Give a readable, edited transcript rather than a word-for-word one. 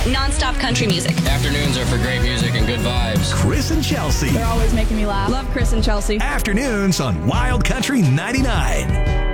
nonstop country music. Afternoons are for great music and good vibes. Chris and Chelsea. They're always making me laugh. Love Chris and Chelsea. Afternoons on Wild Country 99.